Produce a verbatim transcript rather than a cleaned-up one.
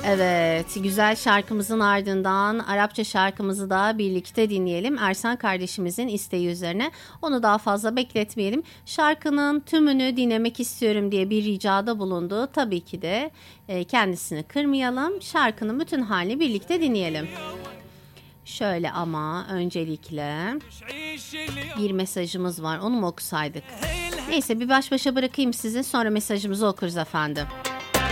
Evet, güzel şarkımızın ardından Arapça şarkımızı da birlikte dinleyelim. Ersan kardeşimizin isteği üzerine. Onu daha fazla bekletmeyelim. Şarkının tümünü dinlemek istiyorum diye bir ricada bulundu. Tabii ki de kendisini kırmayalım. Şarkının bütün halini birlikte dinleyelim. Şöyle ama öncelikle bir mesajımız var. Onu mu okusaydık? Neyse bir baş başa bırakayım sizi. Sonra mesajımızı okuruz efendim.